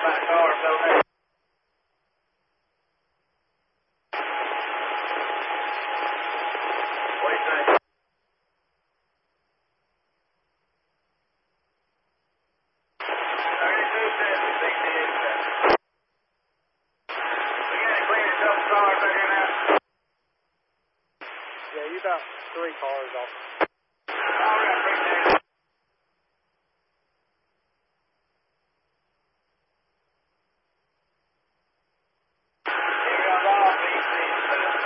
back car fell down. What do you say? 3270, 68. We got to clean a couple cars out here now. Yeah, you about 3 cars off.